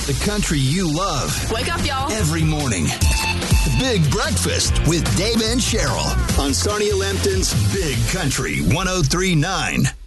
The country you love. Wake up, y'all. Every morning. The Big Breakfast with Dave and Cheryl on Sarnia Lambton's Big Country 103.9.